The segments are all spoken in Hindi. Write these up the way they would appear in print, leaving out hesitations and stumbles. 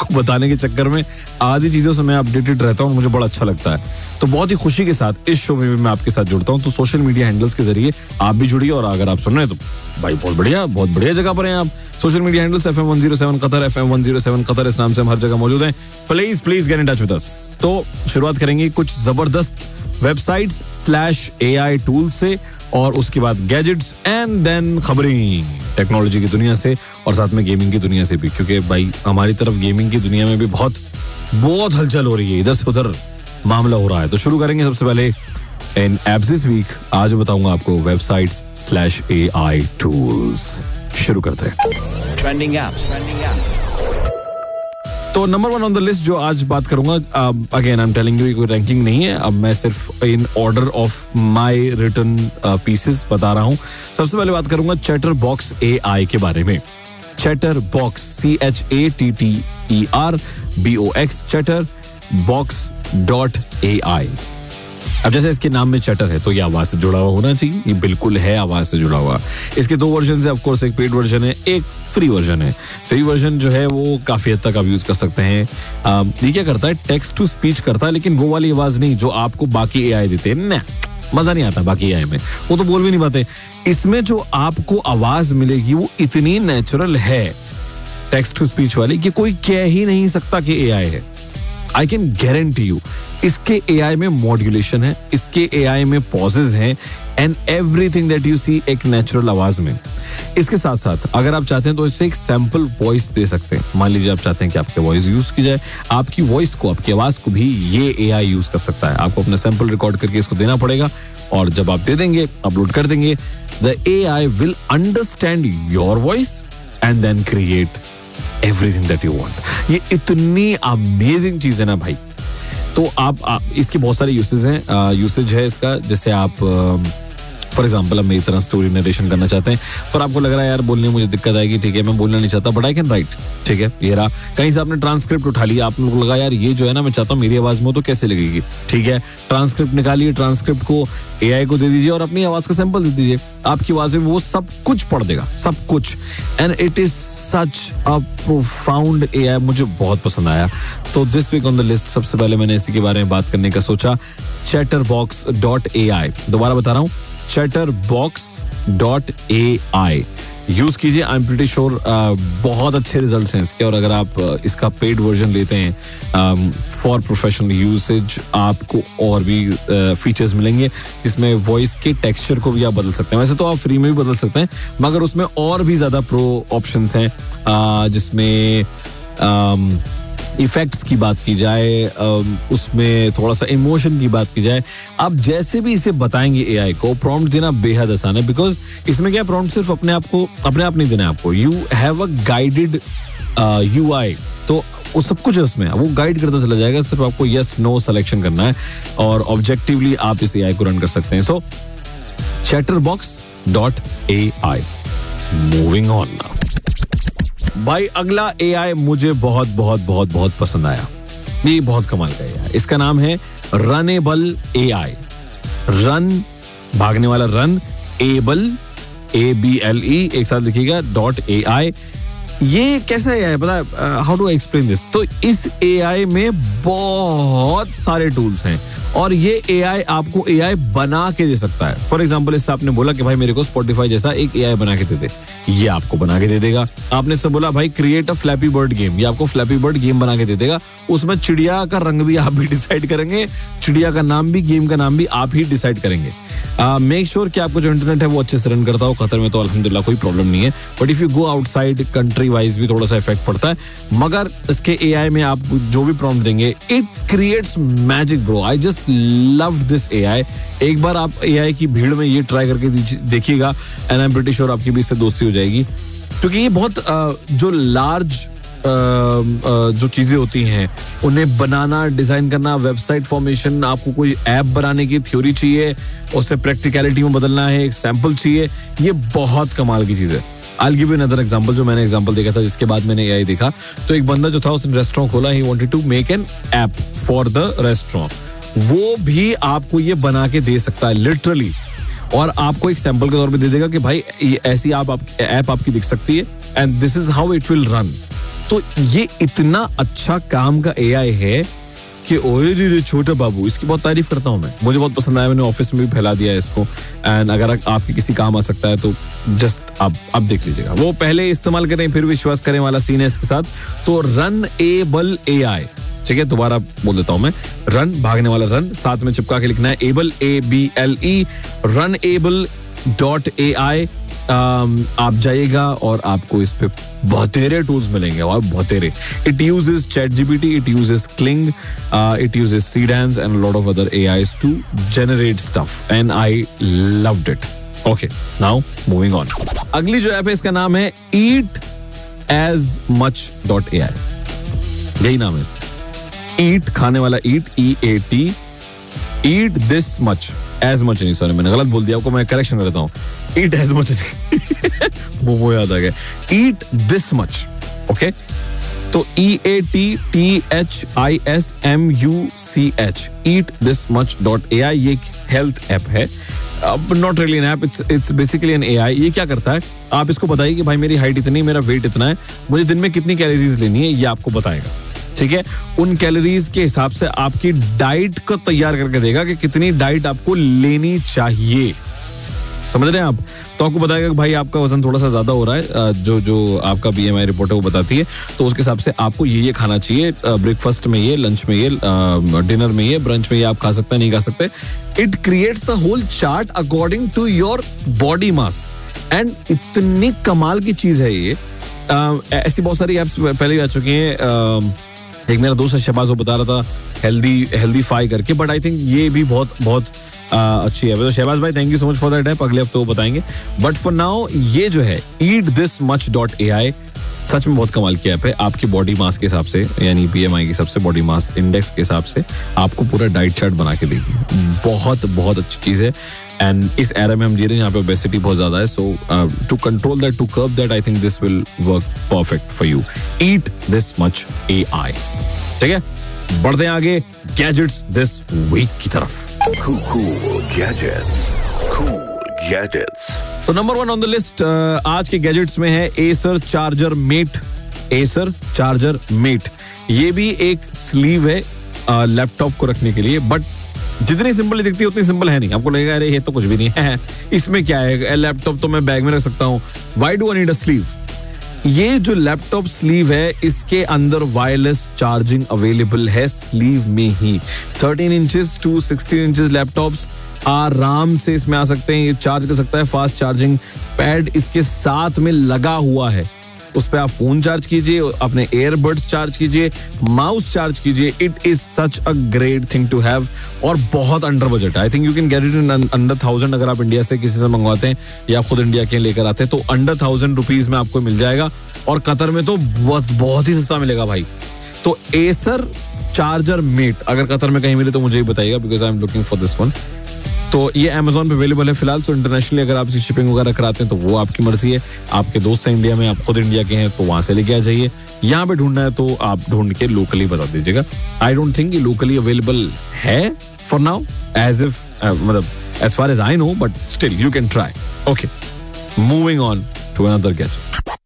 आपको बताने के चक्कर में आधी चीजों से मैं अपडेटेड रहता हूँ, मुझे बड़ा अच्छा लगता है। तो बहुत ही खुशी के साथ इस शो में भी मैं आपके साथ जुड़ता हूँ। तो सोशल मीडिया हैंडल्स के जरिए आप भी जुड़िए, और अगर आप सुन रहे हैं तो भाई बहुत बढ़िया जगह पर हैं आप। Social media handles FM 107 Qatar, FM 107 Qatar, इस नाम से हम हर जगह मौजूद हैं। Please get in touch with us. तो शुरुआत करेंगे कुछ जबरदस्त वेबसाइट्स /AI टूल से, और उसके बाद गैजेट्स, एंड देन खबरें टेक्नोलॉजी की दुनिया से, और साथ में गेमिंग की दुनिया से भी, क्योंकि भाई हमारी तरफ गेमिंग की दुनिया में भी बहुत हलचल हो रही है, इधर से उधर मामला हो रहा है। तो शुरू करेंगे सबसे पहले इन एप्स दिस वीक। आज बताऊंगा आपको वेबसाइट्स /AI टूल्स। शुरू करते हैं ट्रेंडिंग एप्स। तो नंबर 1 ऑन द लिस्ट जो आज बात करूंगा, again I am telling you, कोई रैंकिंग नहीं है, अब मैं सिर्फ in order of my written pieces बता रहा हूं। सबसे पहले बात करूंगा चैटरबॉक्स AI के बारे में। Chatterbox ChatterBox chatterbox.ai। अब जैसे इसके नाम में चैटर है तो ये आवाज से जुड़ा हुआ होना चाहिए, ये बिल्कुल है आवाज से जुड़ा हुआ। इसके 2 वर्जन है, ऑफ कोर्स एक पेड वर्जन है, एक फ्री वर्जन है। फ्री वर्जन जो है वो काफी हद तक आप यूज कर सकते हैं। ये क्या करता है, टेक्स्ट टू स्पीच करता है, लेकिन वो वाली आवाज नहीं जो आपको बाकी AI देते हैं। मजा नहीं आता बाकी AI में, वो तो बोल भी नहीं पाते। इसमें जो आपको आवाज मिलेगी वो इतनी नेचुरल है टेक्स्ट टू स्पीच वाली कि कोई कह ही नहीं सकता कि AI है। आई कैन गारंटी यू, इसके AI में मॉड्यूलेशन है, इसके AI में पॉजेज हैं, and everything that you see एक नेचुरल आवाज में। इसके साथ साथ अगर आप चाहते हैं तो इससे एक सैंपल वॉइस दे सकते हैं। मान लीजिए आप चाहते हैं कि आपकी वॉइस यूज की जाए, आपकी वॉइस को, आपकी आवाज को भी ये AI यूज कर सकता है। आपको अपना सैंपल रिकॉर्ड करके इसको देना पड़ेगा, और जब आप दे देंगे, अपलोड कर देंगे, the AI will understand your voice and then create everything that you want. ये इतनी अमेजिंग चीज है ना भाई। तो आप इसके बहुत सारे यूसेज है इसका। जैसे आप फॉर एग्जाम्पल, अब मेरी तरह स्टोरी नरेशन करना चाहते हैं, पर आपको लग रहा है यार बोलने में मुझे दिक्कत आएगी, ठीक है मैं बोलना नहीं चाहता, बट आई कैन राइट, ठीक है। ये रहा, कहीं से आपने ट्रांसक्रिप्ट उठा लिया, आप लोगों को लगा यार ये जो है ना मैं चाहता हूँ मेरी आवाज में तो कैसे लगेगी, ठीक है, ट्रांसक्रिप्ट निकालिए, ट्रांसक्रिप्ट को AI को दे दीजिए और अपनी आवाज का सैंपल दे दीजिए, आपकी आवाज में वो सब कुछ पढ़ देगा, सब कुछ। And it is such a profound AI, मुझे बहुत पसंद आया। तो this week on the list सबसे पहले मैंने इसी के बारे में बात करने का सोचा, chatterbox.ai। दोबारा बता रहा हूँ, chatterbox.ai यूज कीजिए। आई एम प्रीटी श्योर बहुत अच्छे रिजल्ट्स हैं इसके, और अगर आप इसका पेड वर्जन लेते हैं फॉर प्रोफेशनल यूसेज, आपको और भी फीचर्स मिलेंगे, जिसमें वॉइस के टेक्सचर को भी आप बदल सकते हैं। वैसे तो आप फ्री में भी बदल सकते हैं, मगर उसमें और भी ज्यादा प्रो ऑप्शंस हैं, जिसमें इफेक्ट्स की बात की जाए, उसमें थोड़ा सा इमोशन की बात की जाए, आप जैसे भी इसे बताएंगे AI को, प्रॉम्प्ट देना बेहद आसान है। बिकॉज इसमें क्या, प्रॉम्प्ट सिर्फ अपने आप नहीं देना है आपको, you have a guided UI, तो वो सब कुछ है उसमें, वो गाइड करता चला जाएगा, सिर्फ आपको यस नो सिलेक्शन करना है और ऑब्जेक्टिवली आप इस AI को रन कर सकते हैं। सो chatterbox.ai। मूविंग ऑन नाउ भाई, अगला AI मुझे बहुत पसंद आया। ये बहुत कमाल का AI, इसका नाम है रनेबल AI। रन, भागने वाला रन, एबल ABLE एक साथ लिखिएगा .ai। ये कैसा AI है पता है, how do I explain this. तो इस AI में बहुत सारे टूल्स हैं, और ये AI आपको AI बना के दे सकता है। फॉर एग्जाम्पल, इससे आपने बोला कि भाई मेरे को स्पॉटिफाई जैसा एक AI बना के दे दे, ये आपको बना के दे देगा। आपने इससे बोला भाई create a flappy bird game, ये आपको फ्लैपी बर्ड गेम बना के दे देगा। उसमें चिड़िया का रंग भी आप ही डिसाइड करेंगे, चिड़िया का नाम भी, गेम का नाम भी आप ही डिसाइड करेंगे। मेक श्योर कि आपको जो इंटरनेट है वो अच्छे से रन करता हो। कतर में तो अल्हम्दुलिल्लाह कोई प्रॉब्लम नहीं है, but if you go outside country wise भी थोड़ा सा इफेक्ट पड़ता है। मगर इसके AI में आप जो भी प्रॉम्प्ट देंगे, it creates magic bro. I just love this AI। एक बार आप AI की भीड़ में ये ट्राई करके देखिएगा, and I am pretty sure आपकी भी इससे दोस्ती हो जाएगी। क्योंकि ये बहुत जो लार्ज जो चीजें होती हैं उन्हें बनाना, डिजाइन करना, वेबसाइट फॉर्मेशन, आपको कोई ऐप बनाने की थ्योरी चाहिए, उसे प्रैक्टिकलिटी में बदलना है, एक सैंपल चाहिए, ये बहुत कमाल की चीज है। I'll give you another example, जो मैंने एग्जांपल देखा था जिसके बाद मैंने AI देखा। तो एक बंदा जो था उसने रेस्टोरेंट खोला, he wanted to make an app for the restaurant। वो भी आपको ये बना के दे सकता है लिटरली, और आपको एक सैंपल के तौर पे दे देगा कि भाई ये ऐसी ऐप आपकी दिख सकती है, and this is how it will run. तो ये इतना अच्छा काम का AI है कि ओए छोटा बाबू, इसकी बहुत तारीफ करता हूँ मैं, मुझे बहुत पसंद आया, मैंने ऑफिस में भी फैला दिया है इसको। एंड अगर आपके किसी काम आ सकता है तो जस्ट आप देख लीजिएगा। वो पहले इस्तेमाल करें फिर विश्वास करें वाला सीन है इसके साथ। तो Runable AI, ठीक है, दोबारा बोल देता हूं मैं, रन भागने वाला रन, साथ में चिपका के लिखना है एबल, ABLE, runable.ai। आप जाइएगा और आपको इस पे बहुतेरे टूल्स मिलेंगे और बहुतेरे। It uses ChatGPT, it uses Kling, it uses Seedance and a lot of other AIs to generate stuff and I loved it. Okay, now moving on. अगली जो ऐप है इसका नाम है eatasmuch.ai। यही नाम है इसका, eat खाने वाला eat, EAT, eat this much, as much नहीं, सॉरी मैंने गलत बोल दिया आपको, मैं करेक्शन कर देता हूँ, eat as much वो याद आ गया, eat this much, okay? तो EATTHISMUCH, eatthismuch.ai, ये एक हेल्थ ऐप है, not really an app, it's basically N AI। ये क्या करता है, आप इसको बताइए कि भाई मेरी हाइट इतनी, मेरा वेट इतना है, मुझे दिन में कितनी कैलोरीज लेनी है, ये आपको बताएगा, ठीक है? उन कैलोरीज के हिसाब से आपकी डाइट को तैयार करके देगा कि कितनी डाइट आपको लेनी चाहिए, समझ रहे हैं आप? तो आपको बताएगा कि भाई आपका वजन थोड़ा सा ज्यादा हो रहा है, जो आपका BMI रिपोर्ट है वो बताती है, तो उसके हिसाब से आपको ये खाना चाहिए, ब्रेकफास्ट में ये, लंच में ये, डिनर में ये, ब्रंच में ये, आप खा सकते हैं नहीं खा सकते। It creates a whole chart according to your body mass, and इतनी कमाल की चीज है ये। ऐसी बहुत सारी एप्स पहले भी आ चुकी हैं, एक मेरा दोस्त है शहबाज, वो बता रहा था हेल्दीफाई करके, बट आई थिंक ये भी बहुत अच्छी है। तो शहबाज भाई thank you so much for that app, अगले हफ्ते वो बताएंगे, बट फॉर नाउ ये जो है eatthismuch.ai सच में बहुत कमाल की ऐप है। आपकी बॉडी मास के हिसाब से, यानी BMI के हिसाब से, बॉडी मास इंडेक्स के हिसाब से आपको पूरा डाइट चार्ट बना के देगी। बहुत अच्छी चीज है, एंड इस एरा में हम जी रहे हैं, यहाँ पे ओबेसिटी बहुत ज्यादा है, सो to control that, to curb that, I think this will work perfect for you. eatthismuch.ai, ठीक है? बढ़ते हैं आगे गैजेट्स दिस वीक की तरफ। गैजेट्स तो नंबर 1 ऑन द लिस्ट आज के गैजेट्स में है Acer Charger Mate। ये भी एक स्लीव है लैपटॉप को रखने के लिए, बट जितनी सिंपल दिखती है उतनी सिंपल है नहीं। आपको लगेगा अरे ये तो कुछ भी नहीं है, इसमें क्या है, लैपटॉप तो मैं बैग में रख सकता हूँ, why do I need a sleeve? ये जो लैपटॉप स्लीव है, इसके अंदर वायरलेस चार्जिंग अवेलेबल है स्लीव में ही। 13 इंचेस टू 16 इंचेस लैपटॉप्स आराम से इसमें आ सकते हैं, ये चार्ज कर सकता है। फास्ट चार्जिंग पैड इसके साथ में लगा हुआ है, उस पर आप फोन चार्ज कीजिए, अपने एयरबड्स चार्ज कीजिए, माउस चार्ज कीजिए। It is such a great thing to have, और बहुत under budget. I think you can get it in under 1000 अगर आप इंडिया से किसी से मंगवाते हैं या खुद इंडिया के लेकर आते हैं, तो अंडर 1000 रुपीज में आपको मिल जाएगा, और कतर में तो बहुत ही सस्ता मिलेगा भाई। तो Acer Charger Mate अगर कतर में कहीं मिले तो मुझे ही बताइएगा, because I am looking for this one. तो ये Amazon पे अवेलेबल है फिलहाल, सो इंटरनेशनली अगर आप इसकी शिपिंग वगैरह कराते हैं तो वो आपकी मर्जी है। आपके दोस्त हैं इंडिया में, आप खुद इंडिया के हैं, तो वहां से लेके आ जाइए। यहाँ पे ढूंढना है तो आप ढूंढ के लोकली बता दीजिएगा। आई डोंट थिंक ये लोकली अवेलेबल है फॉर नाउ, एज इफ मतलब as far as I know, but still you can try. Okay, moving on to another gadget.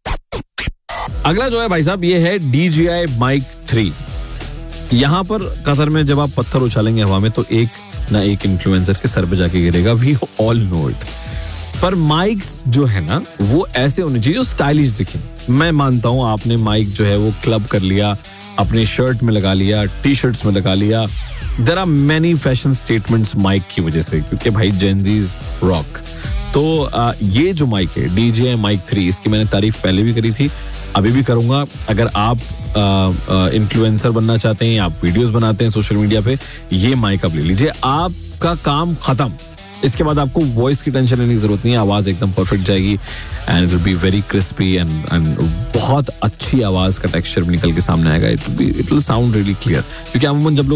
अगला जो है भाई साहब, ये है DJI Mic 3। यहाँ पर कतर में जब आप पत्थर उछालेंगे हवा में तो एक ना एक इन्फ्लुएंसर के सर पे जाके गिरेगा, वी ऑल नो इट। पर माइक्स जो है ना, वो ऐसे होने चाहिए जो स्टाइलिश दिखे। मैं मानता हूँ आपने माइक जो है वो क्लब कर लिया, अपनी शर्ट में लगा लिया, टी-शर्ट्स में लगा लिया। There are many fashion statements mic की वजह से, क्योंकि भाई जेनजीज रॉक। तो ये जो माइक है DJI Mic 3, इसकी मैंने तारीफ पहले भी करी थी, अभी भी करूंगा। अगर आप इन्फ्लुएंसर बनना चाहते हैं, आप वीडियोस बनाते हैं सोशल मीडिया पे, ये माइक आप ले लीजिए, आपका काम खत्म। इसके बाद आपको वॉइस की टेंशन लेने की जरूरत नहीं है, आवाज एकदम परफेक्ट जाएगी, and it will be very crispy and बहुत अच्छी आवाज का टेक्सचर भी निकल के सामने आएगा। It will sound really clear, क्योंकि अमूमन जब लोग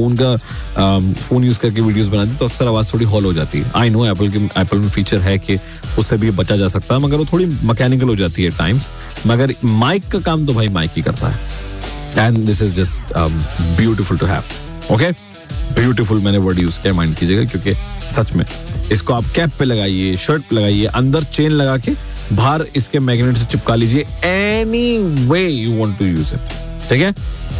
फोन यूज करके वीडियोस बनाते हैं तो अक्सर आवाज थोड़ी हॉल हो जाती है। आई नो एप्पल में फीचर है कि उससे भी बचा जा सकता है, मगर वो थोड़ी मैकेनिकल हो जाती है टाइम्स। मगर माइक का काम तो भाई माइक ही करता है, and this is just beautiful to have. Okay, beautiful मैंने वर्ड यूज किया, माइंड कीजिएगा, क्योंकि सच में इसको आप कैप पे लगाइए, शर्ट पे लगाइए, अंदर चेन लगा के बाहर इसके मैग्नेट से चिपका लीजिए any way you want to use it, ठीक है।